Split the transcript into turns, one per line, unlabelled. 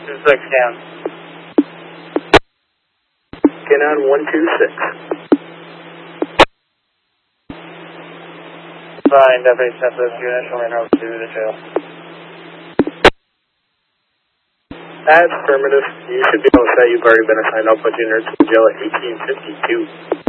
26 down.
Canon 126.
Fine, Deputy Census unit, showing route to the jail.
That's affirmative. You should be able to say you've already been assigned Alpha Junior to the jail at 1852.